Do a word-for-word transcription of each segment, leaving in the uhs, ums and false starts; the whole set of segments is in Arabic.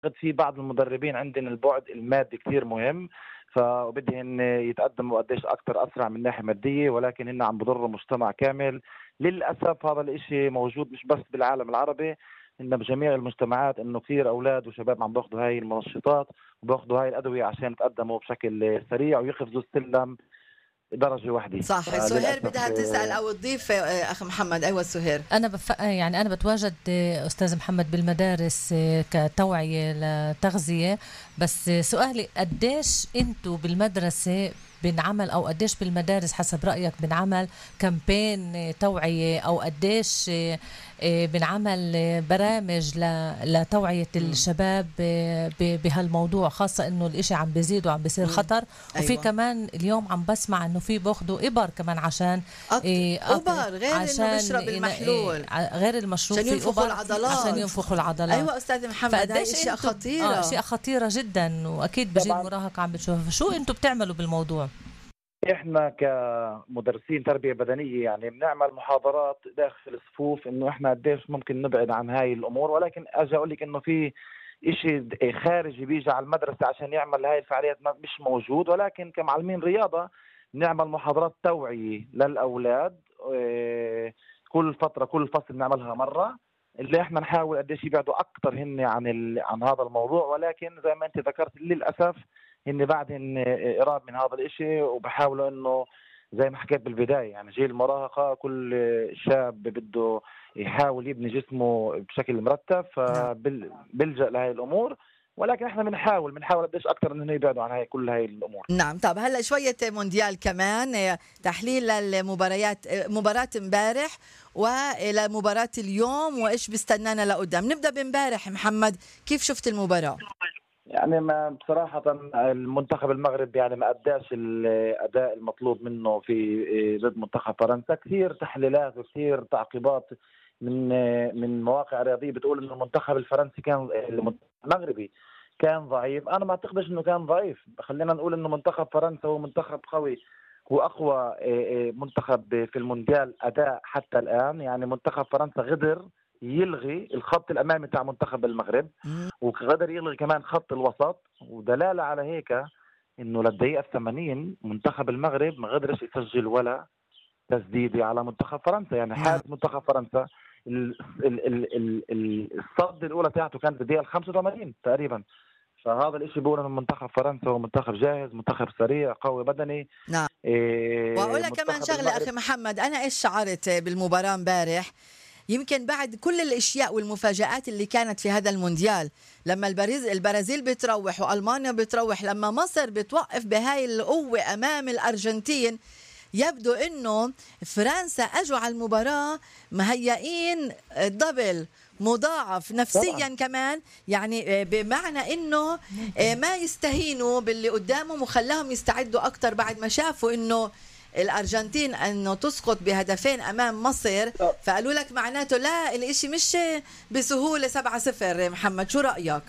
قد في بعض المدربين عندنا البُعد المادي كتير مهم، فبدهن يتقدموا قديش أكتر أسرع من ناحية مادية، ولكن هن عم بيضروا المجتمع كامل. للأسف هذا الإشي موجود مش بس بالعالم العربي، إن بجميع المجتمعات إنه كتير أولاد وشباب عم بياخدوا هاي المنشطات وبياخدوا هاي الأدوية عشان يتقدموا بشكل سريع ويقفزوا السلم درجة واحدة، صح. سهير فللأسف بدها تسأل أو تضيف آه، أخ محمد. أيوة سهير. أنا بف... يعني أنا بتواجد آه، أستاذ محمد بالمدارس آه، كتوعية لتغذية. بس آه، سؤالي قديش أنتوا بالمدرسة بنعمل أو قديش بالمدارس حسب رأيك بنعمل كامبين آه، توعية، أو قديش آه، آه، بنعمل آه، برامج ل... لتوعية مم. الشباب آه، ب... بهالموضوع، خاصة إنه الإشي عم بيزيد وعم بيصير مم. خطر. وفي أيوة. كمان اليوم عم بسمع إنه في باخدوا إبر كمان عشان أط... إيه أط- أوبر غير إنه عشان بيشرب ين- إيه المحلول ع- غير المشروب عشان في ينفخوا أوبر عشان العضلات. ينفخوا العضلات. أيوة أستاذ محمد، هاي فقديش أشياء انتوا اه خطيرة. اشياء خطيرة جدا، واكيد بيجي طبعا المراهق عم بتشوفها. فشو انتوا بتعملوا بالموضوع؟ احنا كمدرسين تربيه بدنيه يعني بنعمل محاضرات داخل الصفوف انه احنا قديش ممكن نبعد عن هاي الامور، ولكن اجي اقول لك انه في إشي خارجي بيجي على المدرسه عشان يعمل هاي الفعاليات ما- مش موجود. ولكن كمعلمين رياضه نعمل محاضرات توعيه للاولاد إيه، كل فتره كل فصل نعملها مره، اللي احنا نحاول قديش يبعدوا اكثر هن عن ال... عن هذا الموضوع. ولكن زي ما انت ذكرت للاسف هن بعدهن قراب من هذا الاشي وبحاولوا انه زي ما حكيت بالبداية يعني جيل المراهقة كل شاب بده يحاول يبني جسمه بشكل مرتب نعم. فبلجأ لهي الأمور. ولكن احنا بنحاول بنحاول قديش أكثر إنه يبعدوا عن هاي كل هاي الأمور. نعم. طب هلا شوية مونديال كمان، آه، تحليل للمباريات، آه، مباراة امبارح وإلى مباراة اليوم وإيش بيستنانا لقدام. نبدأ بامبارح. محمد، كيف شفت المباراة؟ يعني ما بصراحة المنتخب المغرب يعني ما أداش الأداء المطلوب منه في ضد منتخب فرنسا. كثير تحليلات وكثير تعقيبات من من مواقع رياضية بتقول إنه المنتخب الفرنسي كان المغربي كان ضعيف. أنا ما أعتقدش إنه كان ضعيف. خلينا نقول إنه منتخب فرنسا هو منتخب قوي، هو أقوى منتخب في المونديال أداء حتى الآن. يعني منتخب فرنسا غدر يلغي الخط الأمامي تاع منتخب المغرب، مم. وقدر يلغي كمان خط الوسط. ودلالة على هيك انه للدقيقة الثمانين منتخب المغرب ما قدرش يسجل ولا تسديدة على منتخب فرنسا. يعني نعم. حارس منتخب فرنسا ال- ال- ال- ال- ال- الصد الأولى تاعته كانت في الدقيقة الخامسة وثمانين تقريبا. فهذا الاشي بيقول انه منتخب فرنسا هو منتخب جاهز، منتخب سريع قوي بدني. نعم. وأقول إيه، لك كمان منتخب شغلة المغرب أخي محمد، أنا إيش شعرت بالمباراة امبارح؟ يمكن بعد كل الاشياء والمفاجآت اللي كانت في هذا المونديال، لما البرازيل البرازيل بتروح والمانيا بتروح، لما مصر بتوقف بهاي القوة امام الارجنتين، يبدو انه فرنسا اجوا على المباراة مهيئين دبل مضاعف طبعا نفسيا كمان، يعني بمعنى انه ما يستهينوا باللي قدامهم وخلاهم يستعدوا اكتر بعد ما شافوا انه الأرجنتين أنه تسقط بهدفين أمام مصر. فقالوا لك معناته لا، الإشي مش بسهولة. سبعة صفر. محمد، شو رأيك؟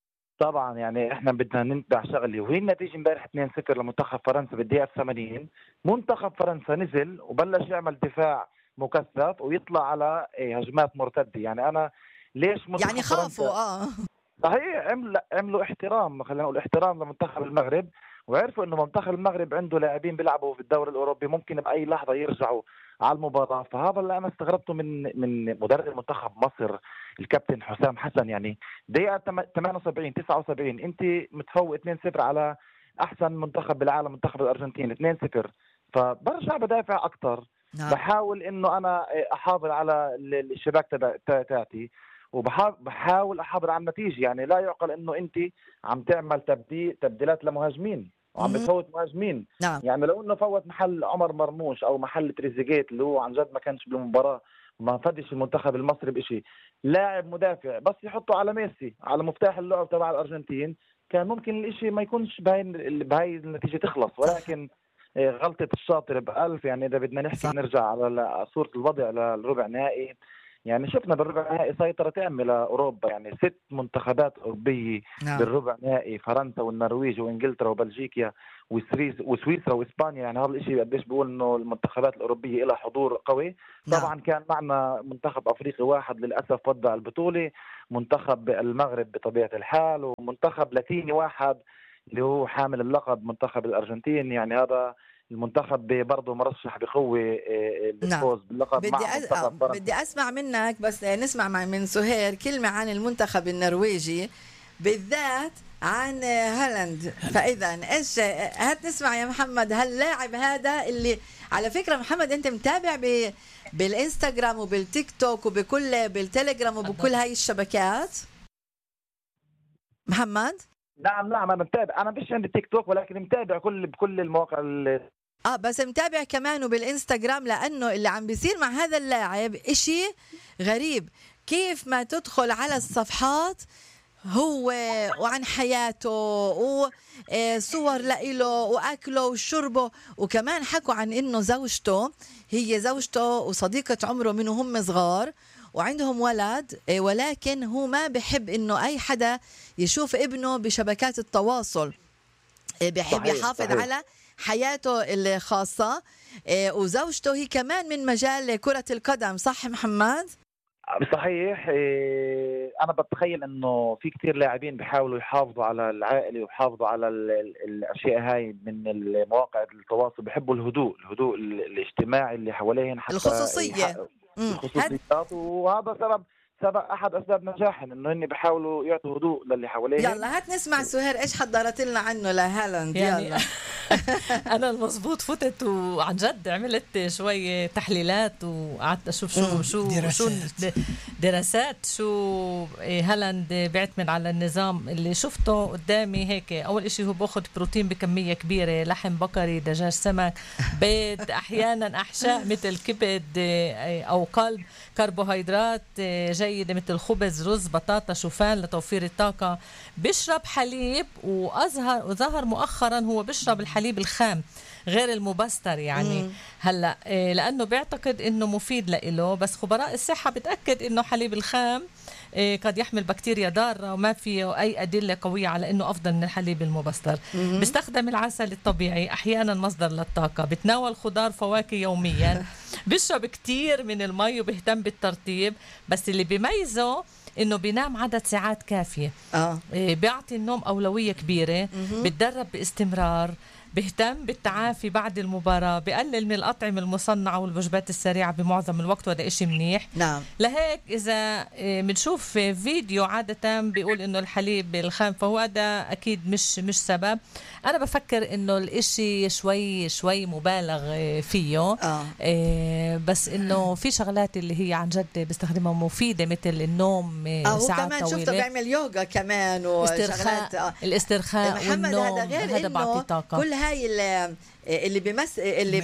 طبعا يعني احنا بدنا ننتبه شغله، وهي النتيجه امبارح اثنين صفر لمنتخب فرنسا بالدقيقه ثمانين. منتخب فرنسا نزل وبلش يعمل دفاع مكثف ويطلع على إيه، هجمات مرتده. يعني انا ليش يعني منتخب خافوا. فرنسا آه صحيح عمل عملوا احترام، خلينا نقول احترام لمنتخب المغرب، وعرفوا انه منتخب المغرب عنده لاعبين بيلعبوا في الدوري الاوروبي ممكن باي لحظه يرجعوا على المباراه. فهذا اللي انا استغربته من من مدرب منتخب مصر الكابتن حسام حسن. يعني دقيقه ثمانية وسبعين تسعة وسبعين انت متفوق اثنين صفر على احسن منتخب بالعالم منتخب الارجنتين اثنين صفر، فبرجع بدافع اكثر، نعم. بحاول انه انا احافظ على الشباك تبع- تاعتي، وبحاول احافظ على النتيجه. يعني لا يعقل انه انت عم تعمل تبديل تبديلات لمهاجمين وعم مم. بتفوت مهاجمين. نعم. يعني لو انه فوت محل عمر مرموش او محل تريزيجيت اللي هو عن جد ما كانش بالمباراه، ما فادش المنتخب المصري بشيء، لاعب مدافع بس يحطه على ميسي على مفتاح اللعب تبع الارجنتين، كان ممكن الاشي ما يكونش بهاي بهاي النتيجه تخلص. صح. ولكن إيه، غلطة الشاطر بألف. يعني إذا بدنا نحكي صح. نرجع على صورة الوضع للربع نهائي، يعني شفنا بالربع النهائي سيطرة تامة لأوروبا، يعني ست منتخبات أوروبية نعم. بالربع النهائي، فرنسا والنرويج وإنجلترا وبلجيكا وسويسرا وإسبانيا. يعني هذا الشيء قديش بيقول إنه المنتخبات الأوروبية لها حضور قوي. نعم. طبعا كان معنا منتخب أفريقي واحد للأسف ودع البطولة، منتخب المغرب بطبيعة الحال، ومنتخب لاتيني واحد اللي هو حامل اللقب منتخب الأرجنتين. يعني هذا المنتخب برضه مرشح بقوة للفوز نعم. باللقب بدي مع أ... منتخب فرنسا. بدي أسمع منك، بس نسمع من سهير كلمة عن المنتخب النرويجي بالذات عن هالاند. فإذا إيش هات نسمع يا محمد هاللاعب هذا اللي على فكرة محمد أنت متابع ب... بالإنستغرام وبالتيك توك وبكل بالتليجرام وبكل هاي الشبكات محمد؟ نعم نعم أنا متابع، أنا مش عندي تيك توك ولكن متابع كل بكل المواقع ال... اه بس متابع كمان وبالانستغرام، لانه اللي عم بيصير مع هذا اللاعب اشي غريب. كيف ما تدخل على الصفحات هو وعن حياته وصور لإله وأكله وشربه، وكمان حكوا عن إنه زوجته هي زوجته وصديقة عمره من هم صغار وعندهم ولد، ولكن هو ما بحب إنه أي حدا يشوف ابنه بشبكات التواصل، بحب صحيح يحافظ صحيح. على حياته الخاصة. وزوجته هي كمان من مجال كرة القدم، صح محمد؟ صحيح. أنا بتخيل إنه في كتير لاعبين بيحاولوا يحافظوا على العائلة ويحافظوا على ال ال الأشياء هاي من المواقع التواصل، بيحبوا الهدوء الهدوء الاجتماعي اللي حواليهم حتى الخصوصية، الخصوصيات. وهذا سبب سبب أحد أسباب نجاحهم إنه هن بيحاولوا يعطوا هدوء للي حواليهم. يلا هات نسمع سهير إيش حضرت لنا عنه لهالاند. يعني يلا أنا المزبوط فتت وعن جد عملت شوية تحليلات وقعدت أشوف شو شو دراسات. شو دراسات شو هالاند بيعتمد على النظام اللي شفته قدامي. هيك أول إشي هو باخد بروتين بكمية كبيرة، لحم بقري، دجاج، سمك، بيض، أحيانا أحشاء مثل كبد أو قلب، كربوهيدرات جيدة مثل خبز، رز، بطاطا، شوفان لتوفير الطاقة. بيشرب حليب، وأظهر وظهر مؤخرا هو بيشرب الحليب الخام غير المبستر. يعني مم. هلا لأنه بيعتقد إنه مفيد لإله، بس خبراء الصحة بتأكد إنه حليب الخام قد يحمل بكتيريا ضارة وما فيه أي أدلة قوية على إنه أفضل من الحليب المبستر. مم. بيستخدم العسل الطبيعي أحيانا مصدر للطاقة، بتناول خضار فواكه يوميا، بيشرب كتير من المي وبيهتم بالترطيب. بس اللي بيميزه إنه بينام عدد ساعات كافية. آه. بيعطي النوم أولوية كبيرة. مم. بتدرب باستمرار، بيهتم بالتعافي بعد المباراة، بقلل من الأطعمة المصنعة والوجبات السريعة بمعظم الوقت، وهذا إشي منيح. نعم. لهيك إذا بنشوف فيديو عادة بيقول إنه الحليب الخام، فهو هذا أكيد مش مش سبب. أنا بفكر إنه الإشي شوي شوي مبالغ فيه. آه. إيه بس إنه في شغلات اللي هي عن جد بيستخدمها مفيدة مثل النوم آه ساعات كمان طويلة. شفته بيعمل يوغا كمان وشغلات. آه. الاسترخاء والنوم، هذا غير هذا بعطي طاقة. كل هاي اللي اللي بمس اللي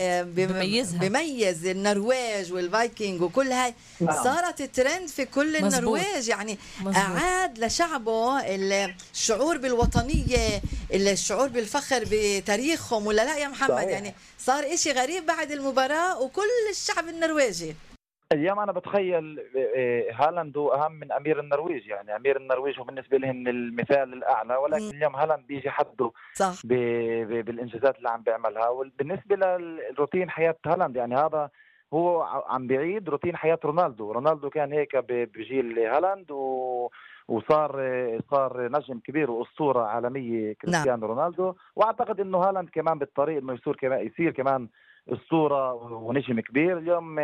بيميز, بيميز النرويج والفايكنج وكل هاي نعم. صارت ترند في كل مزبوط. النرويج يعني مزبوط. أعاد لشعبه الشعور بالوطنية، الشعور بالفخر بتاريخهم، ولا لا يا محمد؟ صحيح. يعني صار إشي غريب بعد المباراة وكل الشعب النرويجي اليوم أنا بتخيل هالاند أهم من أمير النرويج. يعني أمير النرويج هو بالنسبة لهم المثال الأعلى، ولكن م. اليوم هالاند بيجي حده صح بالإنجازات اللي عم بيعملها. وبالنسبة للروتين حياة هالاند يعني هذا هو عم بيعيد روتين حياة رونالدو. رونالدو كان هيك بجيل هالاند و وصار صار نجم كبير وأسطورة عالمية كريستيانو نعم. رونالدو. وأعتقد إنه هالاند كمان بالطريق إنه يصير كمان يصير كمان أسطورة ونجم كبير. اليوم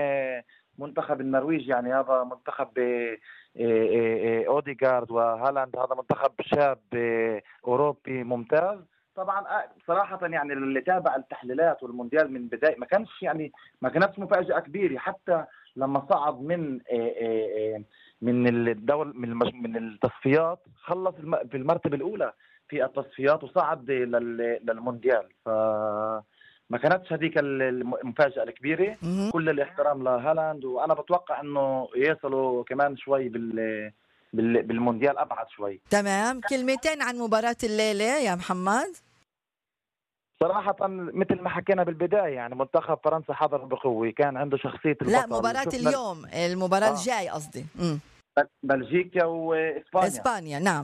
منتخب النرويج يعني هذا منتخب أوديغارد وهالاند، هذا منتخب شاب أوروبي ممتاز. طبعا صراحة يعني اللي تابع التحليلات والمونديال من بداية ما كانش يعني ما كانتش مفاجأة كبيرة، حتى لما صعد من من الدول من من التصفيات خلص في المرتبة الأولى في التصفيات وصعد للمونديال. ف ما كانتش هذيك المفاجأة الكبيرة. مم. كل الاحترام لهالاند، وأنا بتوقع أنه يصلوا كمان شوي بال بالمونديال أبعد شوي. تمام. كلمتين عن مباراة الليلة يا محمد. صراحة مثل ما حكينا بالبداية، يعني منتخب فرنسا حضر بقوة، كان عنده شخصية لا، البطل. مباراة شفنا اليوم، المباراة اه الجاي قصدي. امم بلجيكا واسبانيا. اسبانيا، نعم.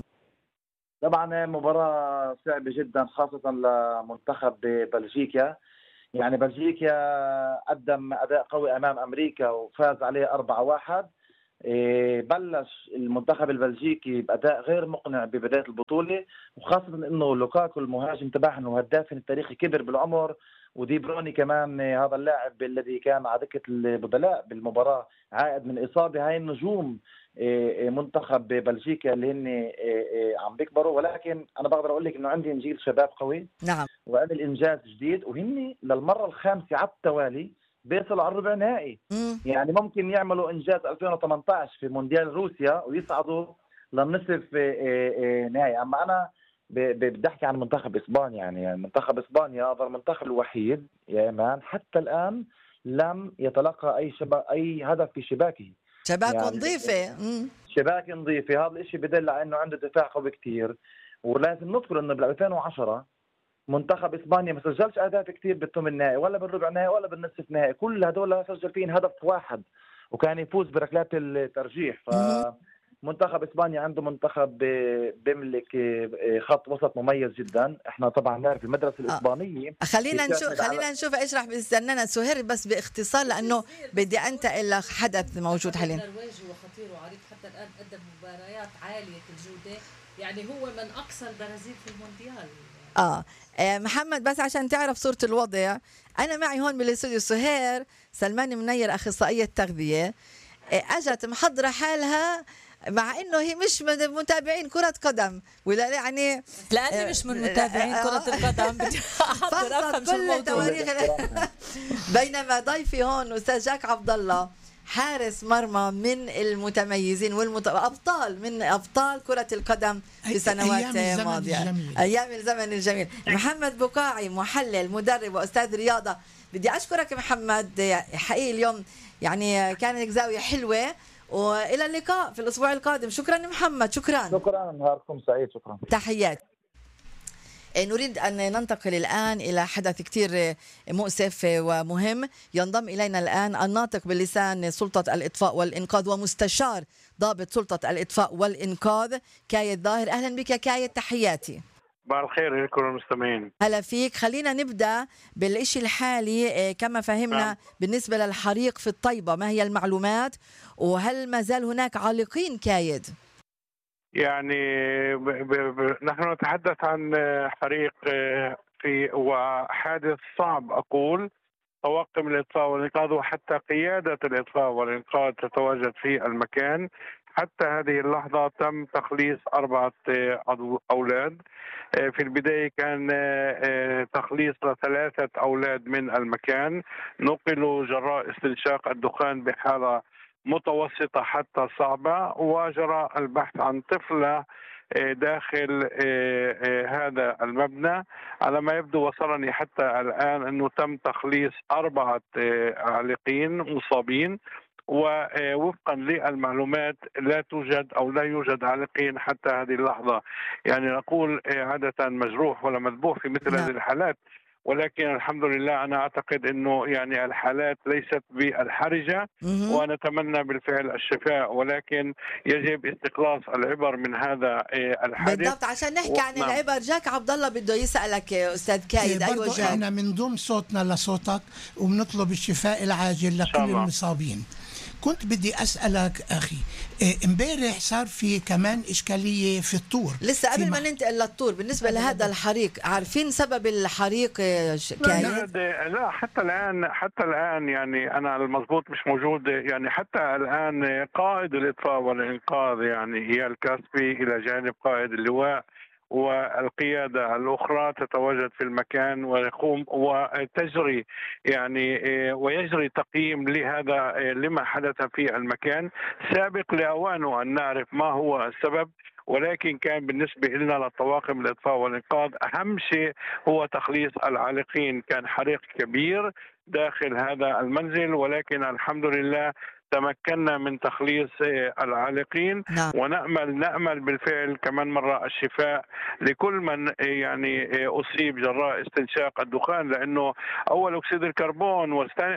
طبعا مباراة صعبة جدا خاصة لمنتخب بلجيكا. يعني بلجيكا قدم أداء قوي أمام أمريكا وفاز عليه أربعة واحد. إيه، بلش المنتخب البلجيكي بأداء غير مقنع ببداية البطولة، وخاصة أنه لوكاكو المهاجم تبعهم وهداف التاريخي كبر بالعمر، ودي بروني كمان إيه، هذا اللاعب الذي كان على دكة البدلاء بالمباراة عائد من إصابة. هاي النجوم إيه، إيه، منتخب بلجيكا اللي هن إيه، إيه، عم بيكبروا، ولكن أنا بقدر أقول لك أنه عندي جيل شباب قوي نعم. وعمل إنجاز جديد، وهن للمرة الخامسة على التوالي بيصلوا على الربع نهائي. مم. يعني ممكن يعملوا انجاز ألفين وثمانية عشر في مونديال روسيا ويصعدوا للنصف نهائي. اما انا ب- ب- بدي احكي عن منتخب اسبانيا. يعني منتخب اسبانيا هذا المنتخب الوحيد يا ايمان حتى الان لم يتلقى اي شبا اي هدف في شباكه. شباك يعني نظيفة. مم. شباك نظيفه، هذا الشيء بدل على انه عنده دفاع قوي كثير. ولازم نذكر انه بال ألفين وعشرة منتخب اسبانيا ما سجلش اهداف كثير بالثمن النهائي ولا بالربع النهائي ولا بالنصف النهائي، كل هدول سجل فيهم هدف واحد وكان يفوز بركلات الترجيح. مهم. فمنتخب اسبانيا عنده منتخب بيملك خط وسط مميز جدا. احنا طبعا نعرف المدرسه آه. الاسبانيه خلينا نشوف بتعتمد على خلينا نشوف ايش راح بيستنانا سهير، بس باختصار لانه بدي انتقل لحدث موجود حاليا. نرويجي وخطير وعريق حتى الان قدم مباريات عاليه الجوده، يعني هو من اقصى البرازيل في المونديال. آه. اه محمد، بس عشان تعرف صورة الوضع، أنا معي هون بالاستوديو سهير سلمان منير أخصائية تغذية. اه أجت محضرة حالها مع انه هي مش من متابعين كرة قدم ولا يعني لاني مش من متابعين كرة القدم بدي احضر افهم شو كل الموضوع. تواريخ بينما ضيفي هون استاذ جاك عبد الله حارس مرمى من المتميزين والابطال من ابطال كرة القدم في سنوات ماضية، ايام الزمن الجميل. محمد بقاعي محلل مدرب واستاذ رياضة. بدي اشكرك محمد، حقيقي اليوم يعني كانت زاوية حلوة، والى اللقاء في الاسبوع القادم. شكرا محمد. شكرا شكرا، نهاركم سعيد. شكرا. تحيات. نريد أن ننتقل الآن إلى حدث كتير مؤسف ومهم. ينضم إلينا الآن الناطق بلسان سلطة الإطفاء والإنقاذ ومستشار ضابط سلطة الإطفاء والإنقاذ كايد ظاهر. أهلا بك كايد، تحياتي. صباح الخير لكل المستمعين. هلا فيك. خلينا نبدأ بالإشي الحالي. كما فهمنا نعم. بالنسبة للحريق في الطيبة، ما هي المعلومات وهل ما زال هناك عالقين كايد؟ يعني ب ب ب نحن نتحدث عن حريق في وحادث صعب أقول. طواقم الإطفاء والإنقاذ وحتى قيادة الإطفاء والإنقاذ تتواجد في المكان. حتى هذه اللحظة تم تخليص أربعة أولاد. في البداية كان تخليص لثلاثة أولاد من المكان، نقلوا جراء استنشاق الدخان بحالة متوسطة حتى صعبة، وجرى البحث عن طفلة داخل هذا المبنى. على ما يبدو وصلني حتى الآن أنه تم تخليص أربعة عالقين مصابين، ووفقا للمعلومات لا توجد أو لا يوجد عالقين حتى هذه اللحظة. يعني نقول عادة مجروح ولا مذبوح في مثل هذه الحالات، ولكن الحمد لله أنا أعتقد أنه يعني الحالات ليست بالحرجة، ونتمنى بالفعل الشفاء، ولكن يجب استخلاص العبر من هذا الحادث. بالضبط. عشان نحكي عن نعم. العبر، جاك عبد الله بده يسألك أستاذ كايد. أيوة برضو جاك. احنا بنضم صوتنا لصوتك وبنطلب الشفاء العاجل لكل المصابين. كنت بدي أسألك أخي، امبارح صار في كمان إشكالية في الطور. لسه قبل ما ننتقل للطور، بالنسبة لهذا الحريق عارفين سبب الحريق كايد؟ لا حتى الآن حتى الآن يعني أنا المضبوط مش موجود. يعني حتى الآن قائد الإطفاء والإنقاذ يعني هي الكاسبي إلى جانب قائد اللواء والقيادة الأخرى تتواجد في المكان ويقوم وتجري يعني ويجري تقييم لهذا لما حدث في المكان. سابق لأوانه أن نعرف ما هو السبب، ولكن كان بالنسبة لنا للطواقم الإطفاء والإنقاذ أهم شيء هو تخليص العالقين. كان حريق كبير داخل هذا المنزل، ولكن الحمد لله تمكنا من تخليص العالقين. نعم. ونأمل نأمل بالفعل كمان مرة الشفاء لكل من يعني أصيب جراء استنشاق الدخان، لأنه أول أكسيد الكربون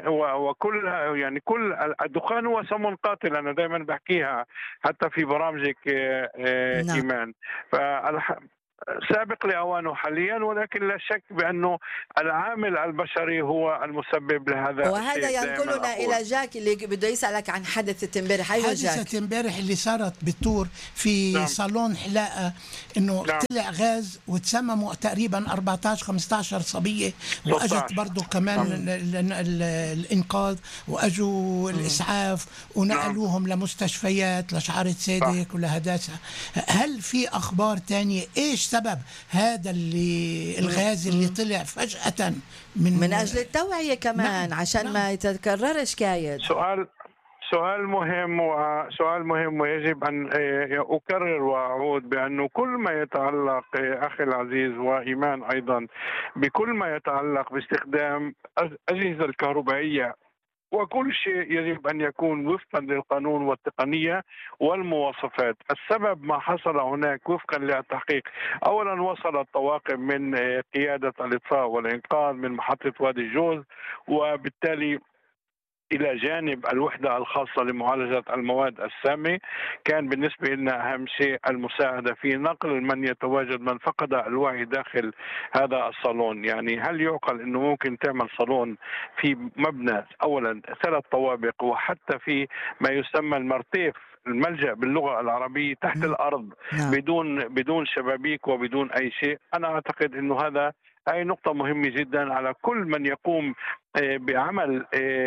وكل يعني كل الدخان هو سم قاتل، أنا دائما بحكيها حتى في برامجك نعم. إيمان. فالح... سابق لأوانه حاليا، ولكن لا شك بأنه العامل البشري هو المسبب لهذا. وهذا ينقلنا إلى جاك اللي بده يسألك عن حادثة امبارح. أيوة جاك. حادثة امبارح اللي صارت بالطور في نعم. صالون حلاقة، انه نعم. طلع غاز وتسمموا تقريبا أربعة عشر خمسة عشر صبية، واجت برضه كمان نعم. الانقاذ، واجوا الاسعاف ونقلوهم نعم. لمستشفيات لشعرة سادك ولهداسة. هل في اخبار تانية ايش سبب هذا اللي الغاز اللي طلع فجأة من من أجل التوعية كمان؟ نعم. عشان نعم. ما يتكررش كايد. سؤال سؤال مهم وسؤال مهم ويجب أن أكرر وأعود بأنه كل ما يتعلق أخي العزيز وإيمان أيضا بكل ما يتعلق باستخدام أجهزة الكهربائية وكل شيء يجب أن يكون وفقا للقانون والتقنية والمواصفات. السبب ما حصل هناك وفقا للتحقيق، أولا وصل الطواقم من قيادة الإطفاء والإنقاذ من محطة وادي الجوز، وبالتالي إلى جانب الوحدة الخاصة لمعالجة المواد السامة كان بالنسبة لنا أهم شيء المساعدة في نقل من يتواجد من فقد الوعي داخل هذا الصالون. يعني هل يعقل أنه ممكن تعمل صالون في مبنى أولا ثلاث طوابق وحتى في ما يسمى المرتيف الملجأ باللغة العربية تحت الأرض بدون بدون شبابيك وبدون أي شيء؟ أنا أعتقد أنه هذا هاي نقطة مهمة جدا على كل من يقوم بعمل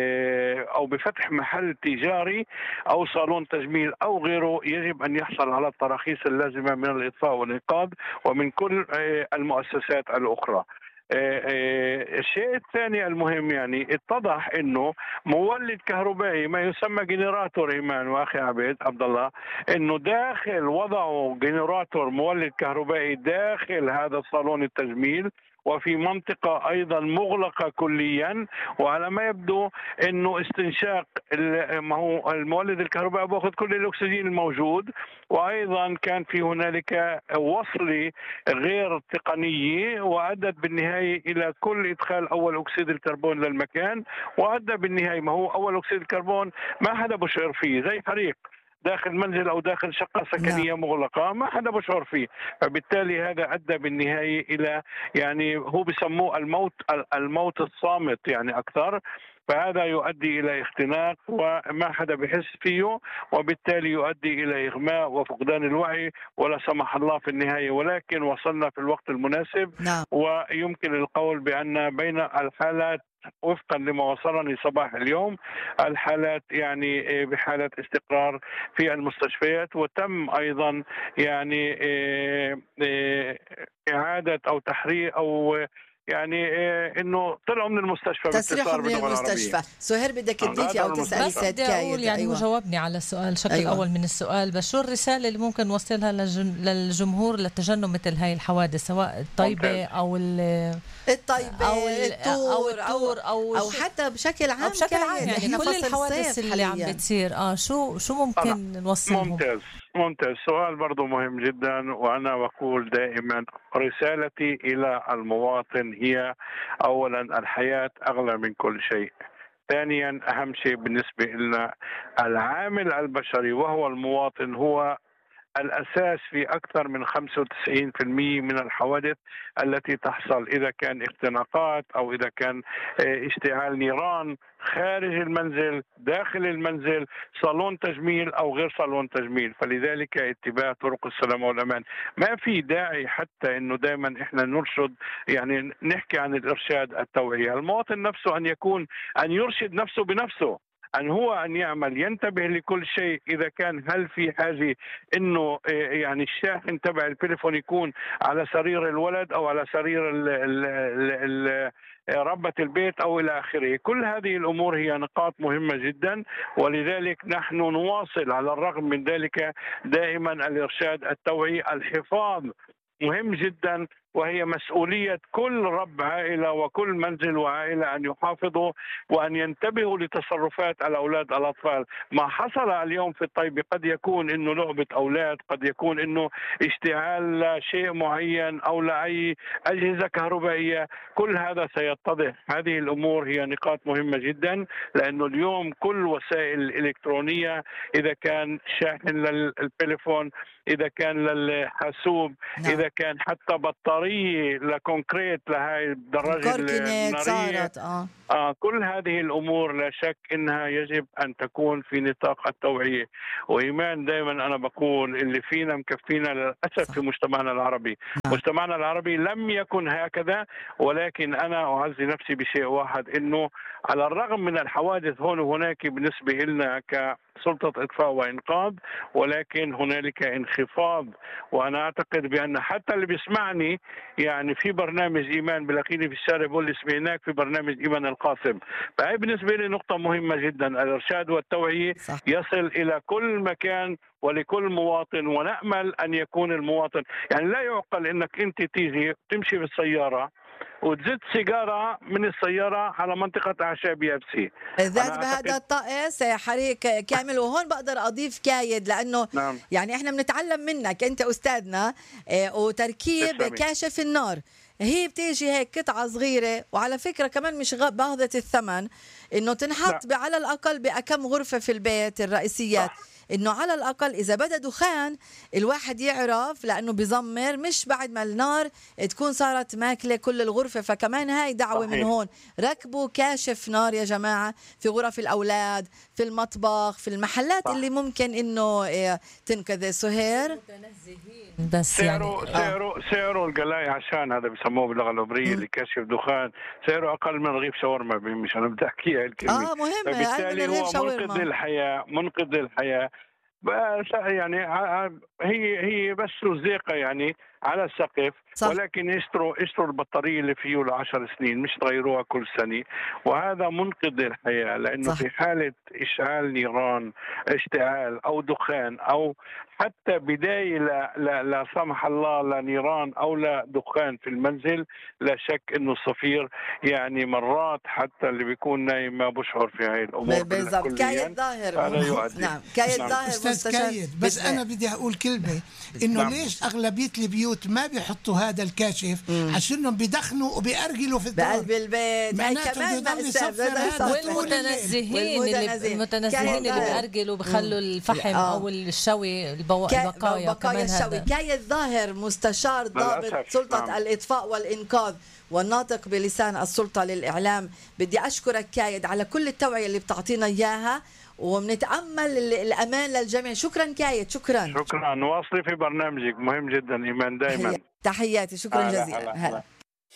أو بفتح محل تجاري أو صالون تجميل أو غيره، يجب أن يحصل على التراخيص اللازمة من الإطفاء والإنقاذ ومن كل المؤسسات الأخرى. الشيء الثاني المهم، يعني اتضح انه مولد كهربائي ما يسمى جنراتور ايمان واخي عبيد عبد الله، انه داخل وضعوا جنراتور مولد كهربائي داخل هذا الصالون التجميل وفي منطقة أيضا مغلقة كليا، وعلى ما يبدو أنه استنشاق ما هو المولد الكهربائي بأخذ كل الأكسجين الموجود، وأيضا كان في هنالك وصلة غير تقنية وأدت بالنهاية إلى كل إدخال أول أكسيد الكربون للمكان، وأدى بالنهاية ما هو أول أكسيد الكربون ما حدا بشعر فيه، زي حريق داخل منزل أو داخل شقة سكنية مغلقة ما حدا بشعر فيه. فبالتالي هذا أدى بالنهاية إلى يعني هو بسموه الموت الموت الصامت يعني أكثر، فهذا يؤدي إلى اختناق وما حدا بحس فيه، وبالتالي يؤدي إلى إغماء وفقدان الوعي ولا سمح الله في النهاية. ولكن وصلنا في الوقت المناسب. نعم. ويمكن القول بأن بين الحالات وفقا لما وصلني صباح اليوم الحالات يعني بحالة استقرار في المستشفيات، وتم أيضا يعني إعادة أو تحرير أو يعني انه طلعوا من المستشفى تسريحهم من المستشفى. سهير بدك تضيفي او تسالي سيد كايد؟ يعني أيوة. جاوبني على السؤال الشق أيوة. الاول من السؤال، بس شو الرساله اللي ممكن نوصلها للجمهور لتجنب مثل هاي الحوادث، سواء الطيبه او الطيبه او التور او التور او, أو, أو حتى بشكل عام، أو بشكل عام يعني كل الحوادث اللي عم بتصير اه شو شو ممكن نوصلهم؟ ممتاز ممتاز سؤال برضو مهم جدا. وأنا بقول دائما رسالتي إلى المواطن هي أولا الحياة أغلى من كل شيء، ثانيا أهم شيء بالنسبة لنا العامل البشري وهو المواطن هو الأساس في أكثر من خمسة وتسعين بالمئة من الحوادث التي تحصل، إذا كان اختناقات أو إذا كان اشتعال نيران خارج المنزل داخل المنزل، صالون تجميل أو غير صالون تجميل. فلذلك اتباع طرق السلامة والأمان. ما في داعي حتى أنه دائما إحنا نرشد يعني نحكي عن الإرشاد التوعية. المواطن نفسه أن يكون أن يرشد نفسه بنفسه، أن هو أن يعمل ينتبه لكل شيء. إذا كان هل في حاجة إنه يعني الشاحن تبع التليفون يكون على سرير الولد أو على سرير ال ال ال ال ربة البيت أو إلى آخره، كل هذه الأمور هي نقاط مهمة جدا. ولذلك نحن نواصل على الرغم من ذلك دائما الإرشاد التوعي. الحفاظ مهم جدا وهي مسؤولية كل رب عائلة وكل منزل وعائلة أن يحافظوا وأن ينتبهوا لتصرفات الأولاد الأطفال. ما حصل اليوم في الطيبة قد يكون إنه لعبة أولاد، قد يكون إنه اشتعال شيء معين أو لأي أجهزة كهربائية، كل هذا سيتضح. هذه الأمور هي نقاط مهمة جدا، لأنه اليوم كل وسائل الإلكترونية، إذا كان شاحن للتليفون، إذا كان للحاسوب، نعم. إذا كان حتى بطارية لكونكريت لهاي الدراجة الكوركينات النارية، صارت اه آه كل هذه الأمور لا شك أنها يجب أن تكون في نطاق التوعية. وإيمان دائما أنا بقول اللي فينا مكفينا للأسف صح. في مجتمعنا العربي. نعم. مجتمعنا العربي لم يكن هكذا، ولكن أنا أعزي نفسي بشيء واحد، أنه على الرغم من الحوادث هون وهناك بالنسبة لنا كسلطة إطفاء وإنقاذ، ولكن هنالك انخفاض. وأنا أعتقد بأن حتى اللي بيسمعني يعني في برنامج إيمان بلاقيني في الشارع بقول لي سمعناك في برنامج إيمان القاسم، فهي بالنسبة لي نقطة مهمة جدا. الإرشاد والتوعية صح. يصل إلى كل مكان ولكل مواطن، ونأمل أن يكون المواطن يعني لا يعقل أنك أنت تيجي تمشي بالسيارة وتزت سيجارة من السيارة على منطقة أعشاب يابسة. ذات بهذا الطقس حريق كامل. وهون بقدر أضيف كايد لأنه نعم. يعني إحنا بنتعلم منك أنت أستاذنا، وتركيب تسلمي. كاشف النار هي بتيجي هيك قطعة صغيرة، وعلى فكرة كمان مش باخذة الثمن، إنه تنحط لا. على الأقل بأكم غرفة في البيت الرئيسيات، إنه على الأقل إذا بدأ دخان الواحد يعرف، لأنه بيزمر مش بعد ما النار تكون صارت ماكلة كل الغرفة. فكمان هاي دعوة صحيح. من هون، ركبوا كاشف نار يا جماعة في غرف الأولاد، في المطبخ، في المحلات صح. اللي ممكن إنه تنقذ. سهير بس سعره يعني سعره سعره القلاي عشان هذا بيسموه باللغه العبريه اللي كشف دخان، سعره اقل من رغيف شاورما، مش انا بدي احكيها الكلمه. اه مهم، فبالتالي هو منقذ للحياه، منقذ للحياه. يعني هي هي بس رزيقه يعني على السقف. صح. ولكن يشتروا يشتروا البطاريه اللي فيه لعشر سنين، مش تغيروها كل سنه، وهذا منقذ للحياه. لانه صح. في حاله اشعال نيران، اشتعال او دخان او حتى بدايه لا, لا, لا سمح الله لنيران او لا دخان في المنزل، لا شك انه الصفير يعني مرات حتى اللي بيكون نايم ما بشعر في هاي الامور بالضبط. كايد ظاهر هذا يؤدي. نعم كايد نعم. ظاهر أستاذ كايد، بس بدي أنا بدي أقول كلمة، إنه نعم. ليش أغلبية البيوت ما بيحطوا هذا الكاشف؟ عشانهم بيدخنوا وبيأرجلوا في الدار بقلب البيت. هاي كمان والمتنزهين اللي المتنزهين اللي بيأرجلوا بخلوا الفحم آه. أو الشوي البقايا بقايا الشوي. كايد ظاهر مستشار ضابط سلطة نعم. الإطفاء والإنقاذ والناطق بلسان السلطة للإعلام، بدي أشكرك كايد على كل التوعية اللي بتعطينا إياها، وبنتأمل الأمان للجميع. شكرا كايد. شكرا شكرا. واصلي في برنامجك مهم جدا إيمان دائما. تحياتي. شكرا هلا جزيلا. هلا هلا.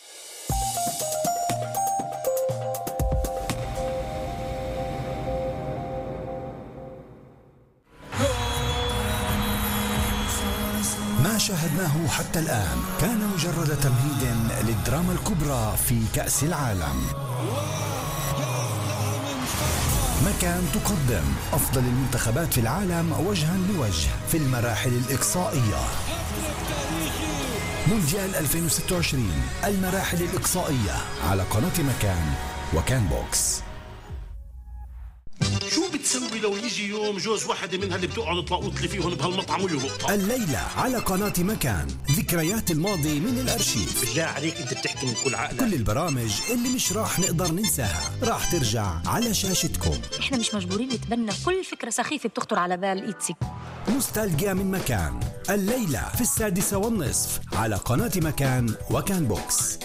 ما شاهدناه حتى الآن كان مجرد تمهيد للدراما الكبرى في كأس العالم. مكان تقدم أفضل المنتخبات في العالم وجها لوجه في المراحل الإقصائية. مونديال ألفين وستة وعشرين المراحل الإقصائية على قناة مكان وكان بوكس. شو بتسوي لو يجي يوم جوز واحدة منها اللي بتقعد تلاقوط لي فيهم بهالمطعم ويهبطها؟ الليلة على قناة مكان ذكريات الماضي من الأرشيف. بالله عليك أنت بتحكي من كل عقلك. كل البرامج اللي مش راح نقدر ننساها راح ترجع على شاشتكم. إحنا مش مجبورين نتبنى كل فكرة سخيفة بتخطر على بال إيتسي. نوستالجيا من مكان الليلة في السادسة والنصف على قناة مكان وكان بوكس.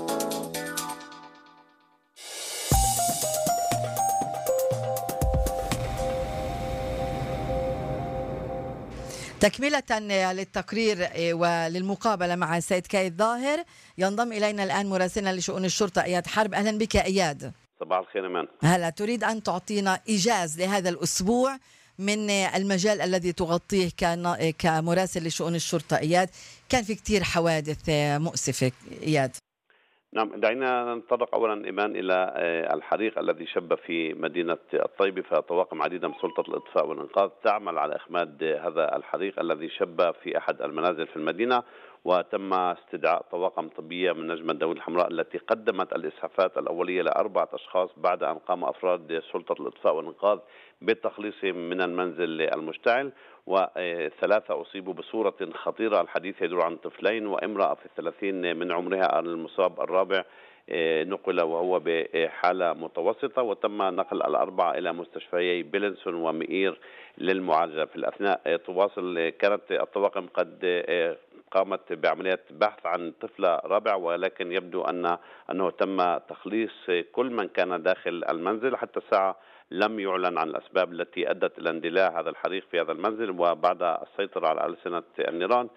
تكملة للتقرير وللمقابلة مع السيد كايد ظاهر ينضم إلينا الآن مراسلنا لشؤون الشرطة إياد حرب. أهلا بك إياد. صباح الخير امان. هلا، تريد أن تعطينا إيجاز لهذا الأسبوع من المجال الذي تغطيه كمراسل لشؤون الشرطة إياد؟ كان في كتير حوادث مؤسفة إياد. نعم، دعينا نتطرق أولا إيمان إلى الحريق الذي شب في مدينة الطيبة، فطواقم عديدة من سلطة الإطفاء والإنقاذ تعمل على إخماد هذا الحريق الذي شب في أحد المنازل في المدينة، وتم استدعاء طواقم طبية من نجمة داوود الحمراء التي قدمت الإسعافات الأولية لأربعة أشخاص بعد أن قام أفراد سلطة الإطفاء والإنقاذ بالتخليص من المنزل المشتعل، وثلاثة أصيبوا بصورة خطيرة. الحديث يدور عن طفلين وامرأة في الثلاثين من عمرها. المصاب الرابع نقل وهو بحالة متوسطة، وتم نقل الأربعة إلى مستشفيي بيلنسون ومئير للمعالجة. في الأثناء تواصل كانت الطواقم قد قامت بعملية بحث عن طفلة رابع، ولكن يبدو أن أنه تم تخليص كل من كان داخل المنزل. حتى الساعة لم يعلن عن الأسباب التي أدت إلى اندلاع هذا الحريق في هذا المنزل، وبعد السيطرة على ألسنة النيران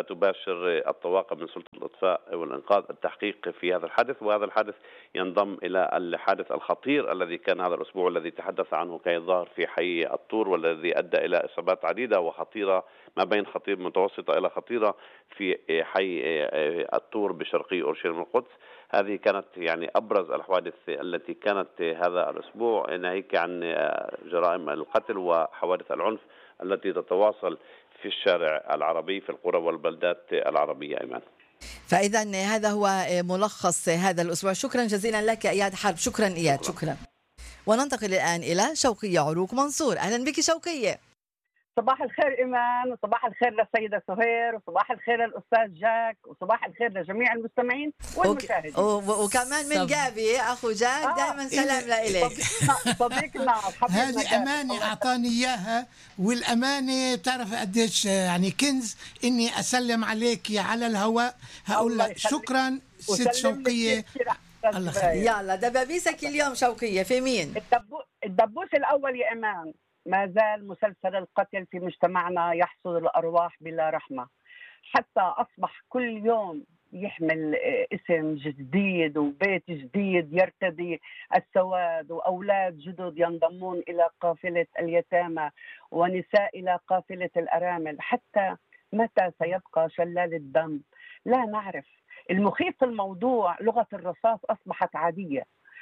ستباشر الطواقم من سلطة الإطفاء والإنقاذ التحقيق في هذا الحادث. وهذا الحادث ينضم إلى الحادث الخطير الذي كان هذا الأسبوع الذي تحدث عنه كي الظاهر في حي الطور، والذي أدى إلى إصابات عديدة وخطيرة ما بين خطير متوسطة إلى خطيرة في حي الطور بشرقي أورشليم القدس. هذه كانت يعني أبرز الحوادث التي كانت هذا الأسبوع، ناهيك عن جرائم القتل وحوادث العنف التي تتواصل في الشارع العربي في القرى والبلدات العربية. إيمان، فإذا هذا هو ملخص هذا الأسبوع. شكرا جزيلا لك إياد حرب. شكرا إياد. شكرا, شكرا. وننتقل الآن إلى شوقية عروق منصور. أهلا بك شوقية. صباح الخير إيمان، وصباح الخير للسيدة سهير، وصباح الخير للأستاذ جاك، وصباح الخير لجميع المستمعين والمشاهدين. وك... وكمان من جابي أخو جاك آه. دائما سلام إيه لإلك. صديقنا هذه أمانة أعطاني إياها، والأمانة بتعرف قديش يعني كنز إني أسلم عليك على الهواء. هقول لك شكرا ست شوقية. الله خير. يلا دبابيسك اليوم شوقية في مين؟ الدبو... الدبوس الأول يا إيمان. ما زال مسلسل القتل في مجتمعنا يحصد الأرواح بلا رحمة، حتى أصبح كل يوم يحمل اسم جديد وبيت جديد يرتدي السواد، وأولاد جدد ينضمون إلى قافلة اليتامى ونساء إلى قافلة الأرامل. حتى متى سيبقى شلال الدم؟ لا نعرف. المخيف في الموضوع لغة الرصاص أصبحت عادية،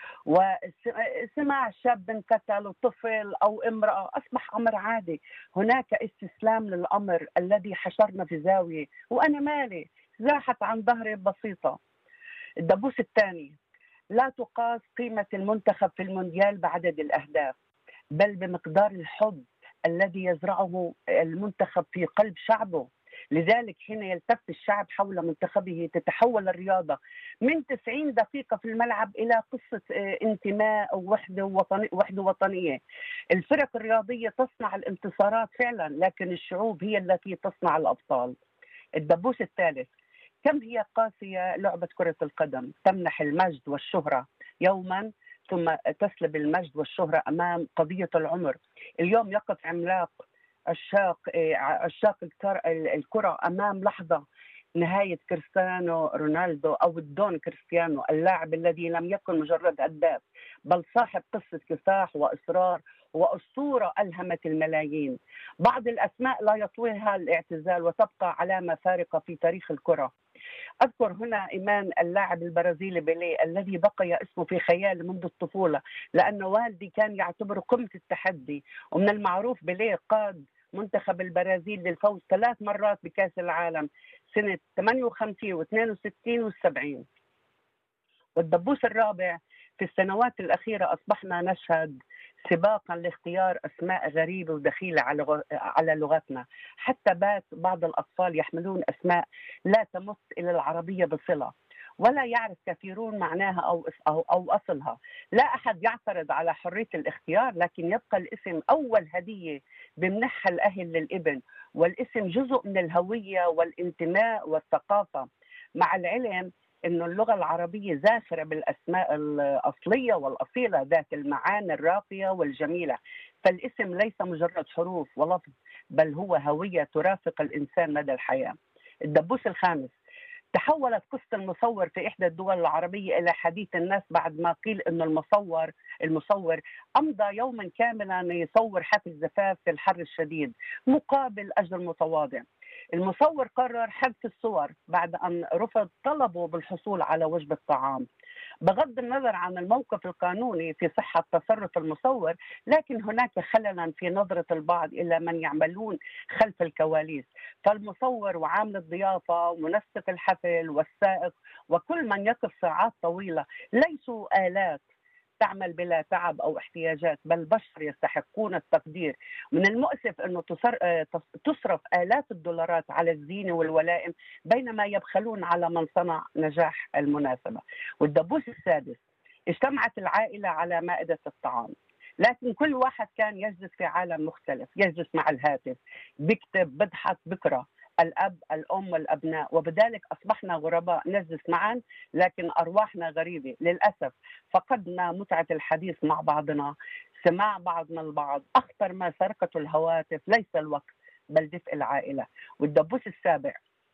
وسماع شاب انقتل طفل أو امرأة أصبح أمر عادي. هناك استسلام للأمر الذي حشرنا في زاوية وأنا مالي، زاحت عن ظهري بسيطة. الدبوس الثاني، لا تقاس قيمة المنتخب في المونديال بعدد الأهداف، بل بمقدار الحب الذي يزرعه المنتخب في قلب شعبه. لذلك حين يلتف الشعب حول منتخبه تتحول الرياضة من تسعين دقيقة في الملعب إلى قصة انتماء ووحدة وطنية, وحدة وطنية. الفرق الرياضية تصنع الانتصارات فعلا، لكن الشعوب هي التي تصنع الأبطال. الدبوس الثالث، كم هي قاسية لعبة كرة القدم، تمنح المجد والشهرة يوما ثم تسلب المجد والشهرة أمام قضية العمر. اليوم يقف عملاق عشاق عشاق الكرة أمام لحظة نهاية كريستيانو رونالدو أو الدون كريستيانو، اللاعب الذي لم يكن مجرد هداف بل صاحب قصة كفاح وإصرار وأسطورة ألهمت الملايين. بعض الأسماء لا يطويها الاعتزال وتبقى علامة فارقة في تاريخ الكرة. أذكر هنا إيمان اللاعب البرازيلي بيليه الذي بقي اسمه في خيالي منذ الطفولة، لأن والدي كان يعتبره قمة التحدي. ومن المعروف بيليه قاد منتخب البرازيل للفوز ثلاث مرات بكأس العالم سنة ثمانية وخمسين واثنين وستين والسبعين. والدبوس الرابع، في السنوات الأخيرة أصبحنا نشهد سباقا لاختيار أسماء غريبة ودخيلة على على لغتنا، حتى بات بعض الأطفال يحملون أسماء لا تمس إلى العربية بصلة، ولا يعرف كثيرون معناها أو أو أو أصلها. لا أحد يعترض على حرية الاختيار، لكن يبقى الاسم أول هدية بمنحها الأهل للابن، والاسم جزء من الهوية والانتماء والثقافة. مع العلم إنه اللغة العربية زاخرة بالأسماء الأصلية والأصيلة ذات المعاني الراقية والجميلة، فالاسم ليس مجرد حروف ولفظ، بل هو هوية ترافق الإنسان مدى الحياة. الدبوس الخامس، تحولت قصة المصور في إحدى الدول العربية إلى حديث الناس بعد ما قيل إنه المصور المصور أمضى يوما كاملا يصور حفل زفاف في الحر الشديد مقابل أجر متواضع. المصور قرر حذف الصور بعد أن رفض طلبه بالحصول على وجبة طعام. بغض النظر عن الموقف القانوني في صحة تصرف المصور، لكن هناك خللا في نظرة البعض إلى من يعملون خلف الكواليس، فالمصور وعامل الضيافة ومنسق الحفل والسائق وكل من يقف ساعات طويلة ليسوا آلات تعمل بلا تعب أو احتياجات، بل بشر يستحقون التقدير. من المؤسف أنه تصرف آلاف الدولارات على الزينة والولائم بينما يبخلون على من صنع نجاح المناسبة. والدبوس السادس، اجتمعت العائلة على مائدة الطعام، لكن كل واحد كان يجلس في عالم مختلف، يجلس مع الهاتف، بيكتب، بضحك، بكره، الأب، الأم، الأبناء، وبذلك أصبحنا غرباء نجلس معا لكن أرواحنا غريبة. للأسف فقدنا متعة الحديث مع بعضنا، سماع بعضنا البعض. أخطر ما سرقته الهواتف ليس الوقت بل دفء العائلة. والدبوس السابع،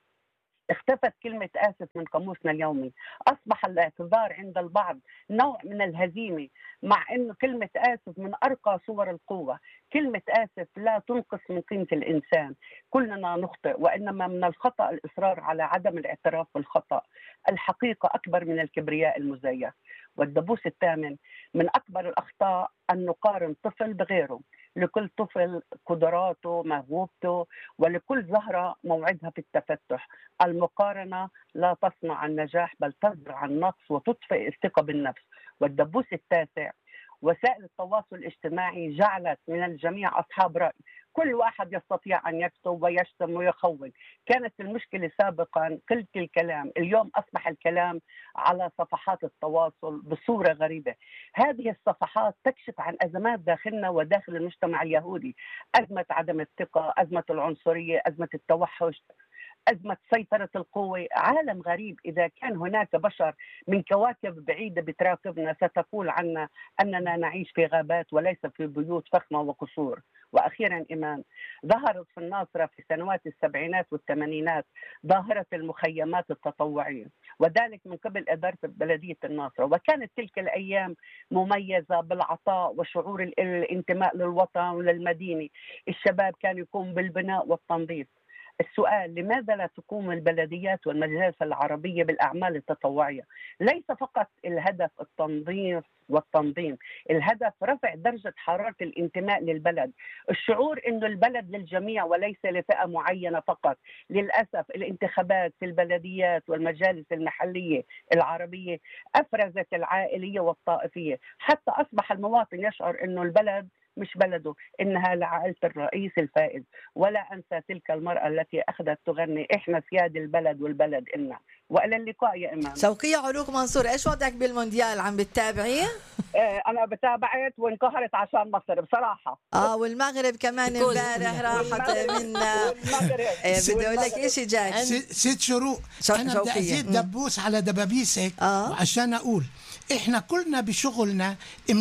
اختفت كلمة آسف من قاموسنا اليومي، أصبح الاعتذار عند البعض نوع من الهزيمة، مع أنه كلمة آسف من أرقى صور القوة. كلمة آسف لا تنقص من قيمة الإنسان، كلنا نخطئ، وإنما من الخطأ الإصرار على عدم الاعتراف بالخطأ. الحقيقة أكبر من الكبرياء المزيف. والدبوس الثامن، من أكبر الأخطاء أن نقارن طفل بغيره. لكل طفل قدراته، موهبته، ولكل زهرة موعدها في التفتح. المقارنة لا تصنع النجاح بل تزرع النقص وتطفئ الثقة بالنفس. والدبوس التاسع، وسائل التواصل الاجتماعي جعلت من الجميع أصحاب رأي، كل واحد يستطيع أن يكتب ويشتم ويخون. كانت المشكلة سابقا قلة الكلام، اليوم أصبح الكلام على صفحات التواصل بصورة غريبة. هذه الصفحات تكشف عن أزمات داخلنا وداخل المجتمع اليهودي، أزمة عدم الثقة، أزمة العنصرية، أزمة التوحش، أزمة سيطرة القوة. عالم غريب. إذا كان هناك بشر من كواكب بعيدة بتراقبنا ستقول عنا أننا نعيش في غابات وليس في بيوت فخمة وقصور. وأخيرا إيمان، ظهرت في الناصرة في سنوات السبعينات والثمانينات ظاهرة المخيمات التطوعية، وذلك من قبل إدارة بلدية الناصرة، وكانت تلك الأيام مميزة بالعطاء وشعور الانتماء للوطن وللمدينة. الشباب كان يقوم بالبناء والتنظيف. السؤال، لماذا لا تقوم البلديات والمجالس العربية بالأعمال التطوعية؟ ليس فقط الهدف التنظيف والتنظيم، الهدف رفع درجة حرارة الانتماء للبلد، الشعور أن البلد للجميع وليس لفئة معينة فقط. للأسف الانتخابات في البلديات والمجالس المحلية العربية أفرزت العائلية والطائفية، حتى أصبح المواطن يشعر أن البلد مش بلده، إنها لعائلة الرئيس الفائز. ولا أنسى تلك المرأة التي أخذت تغني إحنا سياد البلد والبلد إلنا. وإلى اللقاء يا إمام. شوقية عروق منصور، إيش وضعك بالمونديال؟ عم بتتابعي؟ آه أنا بتابعت وانقهرت عشان مصر بصراحة. آه والمغرب كمان امبارح راحت منا. والمغرب بدي أقول لك إشي جاك. ست شروق، أنا بدي أزيد دبوس على دبابيسك آه. وعشان أقول إحنا كلنا بشغلنا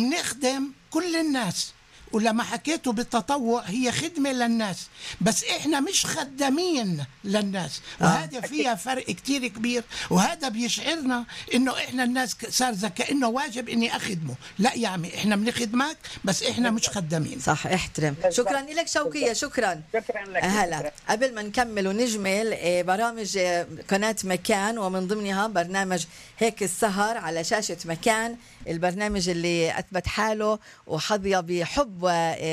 بنخدم كل الناس، ولما حكيته بالتطوع هي خدمة للناس، بس إحنا مش خدامين للناس، وهذا فيها فرق كتير كبير، وهذا بيشعرنا إنه إحنا الناس صار زي كأنه واجب إني أخدمه. لا يا عمي، إحنا بنخدمك بس إحنا مش خدامين. صح، احترم. شكرا لك شوقية. شكرا. شكرا لك. هلا قبل ما نكمل ونجمل برامج قناة مكان، ومن ضمنها برنامج هيك السهر على شاشة مكان، البرنامج اللي أثبت حاله وحظي بحب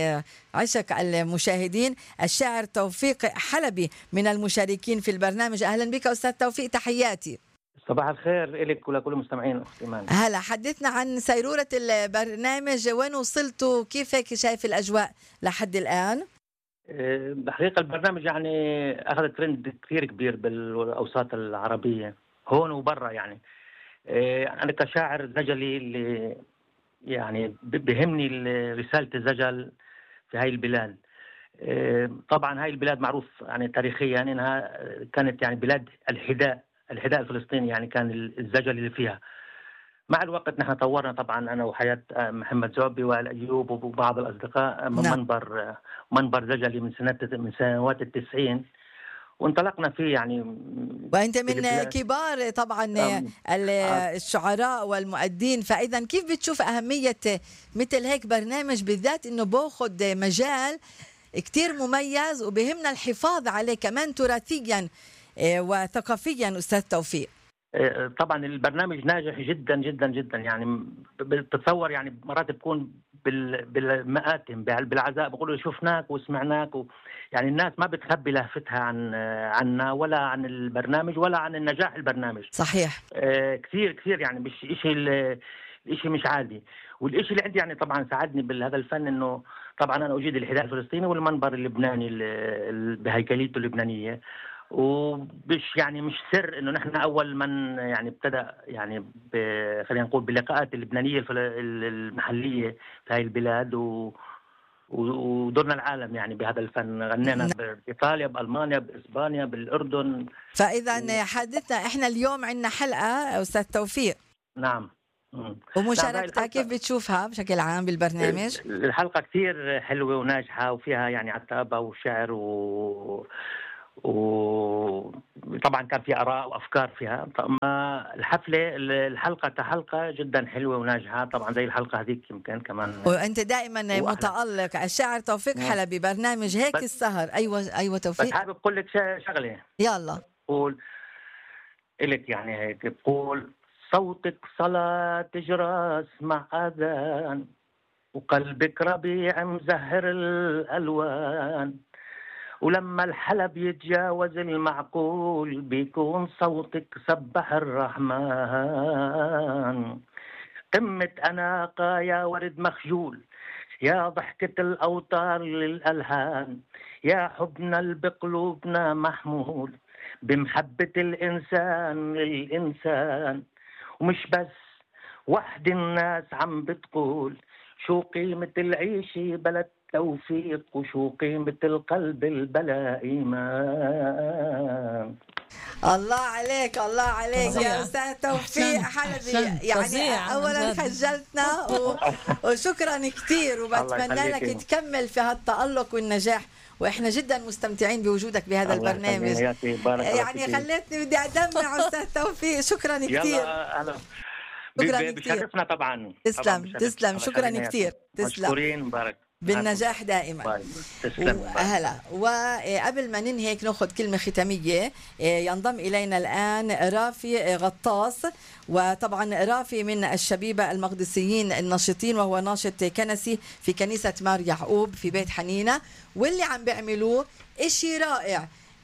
وعشق المشاهدين، الشاعر توفيق حلبي من المشاركين في البرنامج. أهلا بك أستاذ توفيق، تحياتي. صباح الخير لك ولكل المستمعين. أختي إيمان، هلا حدثنا عن سيرورة البرنامج، وين وصلتوا؟ كيف هيك شايف الأجواء لحد الآن؟ بحقيقة البرنامج يعني أخذ ترند كثير كبير بالأوساط العربية هون وبرا. يعني أنا كشاعر زجلي اللي يعني بهمني رسالة الزجل في هاي البلاد. طبعا هاي البلاد معروف يعني تاريخيا انها كانت يعني بلاد الحداء الحداء الفلسطيني، يعني كان الزجل اللي فيها. مع الوقت نحن طورنا طبعا انا وحياة محمد زعبي والأيوب وبعض الاصدقاء من منبر منبر زجلي من سنة من سنوات التسعين، وانطلقنا فيه يعني. وأنت من كبار طبعا الشعراء والمؤدين، فإذا كيف بتشوف أهمية مثل هيك برنامج بالذات إنه بأخذ مجال كتير مميز وبهمنا الحفاظ عليه كمان تراثيا وثقافيا. أستاذ توفيق، طبعا البرنامج ناجح جدا جدا جدا، يعني بتتصور يعني مرات بكون بالمآتم بالعزاء بقولوا شفناك وسمعناك و يعني الناس ما بتخبي لهفتها عن عنا ولا عن البرنامج ولا عن النجاح البرنامج. صحيح. آه كثير كثير يعني مش إشي الإشي مش عادي. والإشي اللي عندي يعني طبعا ساعدني بهذا الفن إنه طبعا أنا أجيد الحذاء الفلسطيني والمنبر اللبناني بهيكليته اللبنانية، ومش يعني مش سر انه نحن اول من يعني ابتدأ يعني خلينا نقول باللقاءات اللبنانيه المحليه في هاي البلاد و ودورنا العالم يعني بهذا الفن، غنينا بايطاليا بألمانيا باسبانيا بالاردن. فاذا حدثنا احنا اليوم عندنا حلقه استاذ توفيق. نعم. ومشاركتها كيف بتشوفها بشكل عام بالبرنامج؟ الحلقه كثير حلوه وناجحه وفيها يعني عتابه وشعر و وطبعا كان في آراء وأفكار فيها. ما الحفلة الحلقة كحلقة جدا حلوة وناجحة طبعا زي الحلقة هذيك يمكن كمان. وأنت دائما متألق الشاعر توفيق حلبي برنامج هيك السهر. أيوة أيوة توفيق، بس حابب أقول لك شغلة. يلا قول إلك يعني هيك بقول صوتك صلاة جراس مع أذان وقلبك ربيع مزهر الألوان، ولما الحلب يتجاوز المعقول بيكون صوتك سبح الرحمن. قمة أناقة يا ورد مخجول، يا ضحكة الأوتار للألحان، يا حبنا اللي بقلوبنا محمول بمحبة الإنسان للإنسان. ومش بس وحد الناس عم بتقول شو قيمة العيشة بلد توفيق وشو قيمة القلب البلا إيمان. الله عليك الله عليك يا أستاذ توفيق حلبي، يعني أولا خجلتنا و... وشكرا كثير وبتمنى لك تكمل في هالتألق والنجاح، وإحنا جدا مستمتعين بوجودك بهذا البرنامج. يعني خليتني بدي أدمع أستاذ توفيق، شكرا كثير. شكرا كثير طبعا. تسلم تسلم شكرا كثير. تسلم. مشكورين مبارك. بالنجاح دائما. هلا. وقبل ما ننهي هيك ناخذ كلمه ختاميه، ينضم الينا الان رافي غطاس، وطبعا رافي من الشبيبه المقدسيين الناشطين وهو ناشط كنسي في كنيسه مار يعقوب في بيت حنينه، واللي عم بيعملوه إشي رائع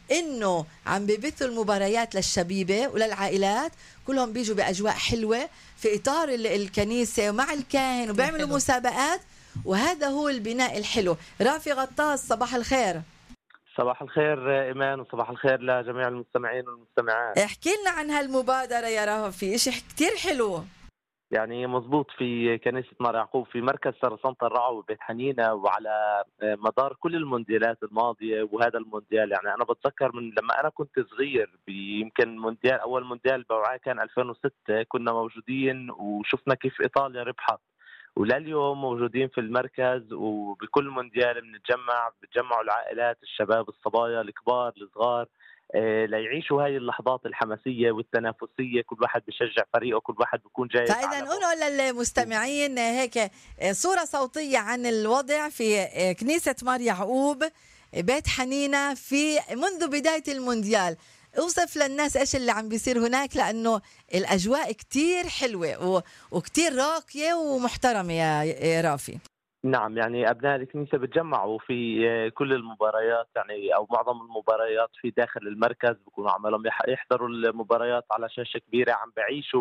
انه عم ببثوا المباريات للشبيبه وللعائلات، كلهم بيجوا باجواء حلوه في اطار الكنيسه ومع الكاهن وبيعملوا مسابقات، وهذا هو البناء الحلو. رافي غطاس صباح الخير. صباح الخير إيمان وصباح الخير لجميع المستمعين والمستمعات. احكي لنا عن هالمبادرة يا رافي، إشي كتير حلو. يعني مزبوط في كنيسة مار يعقوب في مركز سرسنة الرعوة وبيت حنينة، وعلى مدار كل المونديالات الماضية وهذا المونديال. يعني أنا بتذكر من لما أنا كنت صغير يمكن مونديال أول مونديال بوعاء كان ألفين وستة، كنا موجودين وشفنا كيف إيطاليا ربحت، ولليوم موجودين في المركز وبكل مونديال بنتجمع بتجمعوا العائلات الشباب الصبايا الكبار الصغار آه ليعيشوا هاي اللحظات الحماسية والتنافسية، كل واحد بيشجع فريقه، كل واحد بيكون جاي. فإذا نقول للمستمعين هيك صورة صوتية عن الوضع في كنيسة مار يعقوب بيت حنينة في منذ بداية المونديال. اوصف للناس ايش اللي عم بيصير هناك، لانه الاجواء كتير حلوه وكتير راقيه ومحترمه يا رافي. نعم، يعني ابناء الكنيسه بتجمعوا في كل المباريات، يعني او معظم المباريات في داخل المركز بيكونوا عمالهم يحضروا المباريات على شاشه كبيره، عم بعيشوا